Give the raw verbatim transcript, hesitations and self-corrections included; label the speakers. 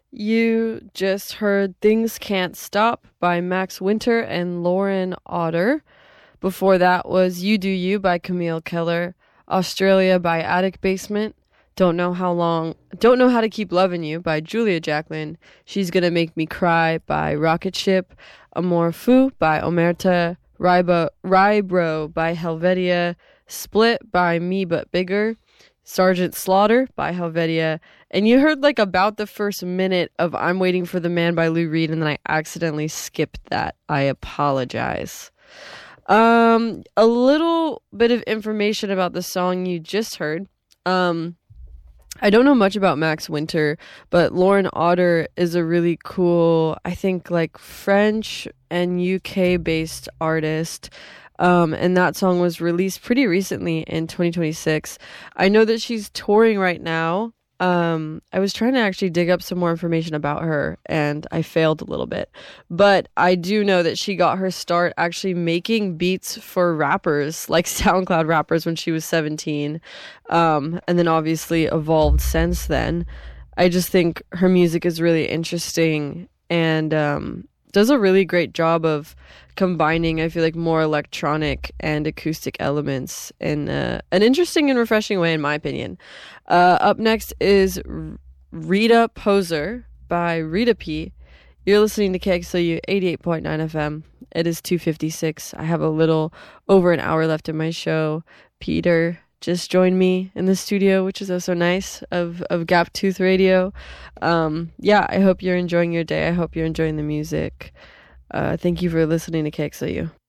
Speaker 1: You just heard Things Can't Stop by Max Winter and Lauren Otter. Before that was You Do You by Camille Keller, Australia by Attic Basement, Don't Know How Long, Don't Know How to Keep Loving You by Julia Jacqueline, She's Gonna Make Me Cry by Rocket Ship, Amor Fou by Omerta, Rybo, Rybro by Helvetia, Split by Me But Bigger, Sergeant Slaughter by Helvetia, and you heard like about the first minute of I'm Waiting for the Man by Lou Reed, and then I accidentally skipped that. I apologize. Um, a little bit of information about the song you just heard. Um, I don't know much about Max Winter, but Lauren Otter is a really cool, I think, like French and U K based artist. Um, and that song was released pretty recently in twenty twenty-six. I know that she's touring right now. Um, I was trying to actually dig up some more information about her, and I failed a little bit. But I do know that she got her start actually making beats for rappers, like SoundCloud rappers, when she was seventeen. Um, and then obviously evolved since then. I just think her music is really interesting, and um, does a really great job of combining, I feel like, more electronic and acoustic elements in uh, an interesting and refreshing way, in my opinion. Uh, up next is Rita Poser by Rita P. You're listening to K X L U eighty-eight point nine F M. It is two fifty-six. I have a little over an hour left in my show. Peter just joined me in the studio, which is also nice, of, of Gap Tooth Radio. Um, yeah, I hope you're enjoying your day. I hope you're enjoying the music. Uh, thank you for listening to K X L U.